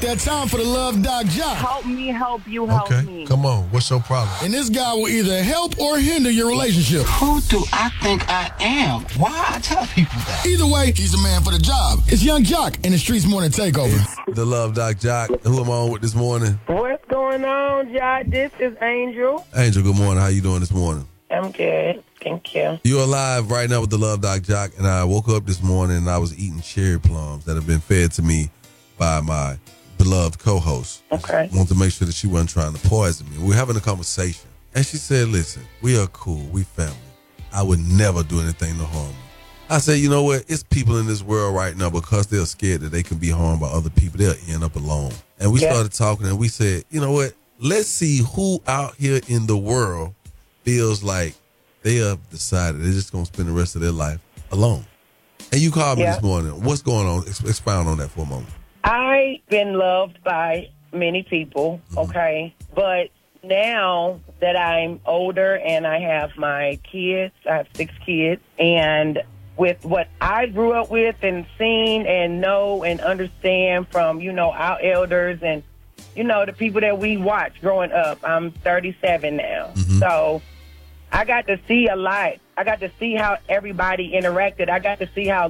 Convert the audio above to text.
That time for the Love Doc Jock. Help me help you help me. Come on. What's your problem? And this guy will either help or hinder your relationship. Who do I think I am? Why I tell people that? Either way, he's the man for the job. It's Young Jock in the Streets Morning Takeover. It's the Love Doc Jock. Who am I on with this morning? What's going on, Jock? This is Angel. Angel, good morning. How you doing this morning? I'm good. Thank you. You're alive right now with the Love Doc Jock, and I woke up this morning and I was eating cherry plums that have been fed to me by my beloved co-host. Okay. I wanted to make sure that she wasn't trying to poison me. We were having a conversation, and she said, listen, we are cool. We family. I would never do anything to harm you. I said, you know what? It's people in this world right now, because they're scared that they can be harmed by other people, they'll end up alone. And we started talking, and we said, you know what? Let's see who out here in the world feels like they have decided they're just going to spend the rest of their life alone. And you called me this morning. What's going on? Expound on that for a moment. I've been loved by many people, okay? But now that I'm older and I have my kids, I have 6 kids, and with what I grew up with and seen and know and understand from, our elders and, the people that we watched growing up, I'm 37 now. So I got to see a lot. I got to see how everybody interacted. I got to see how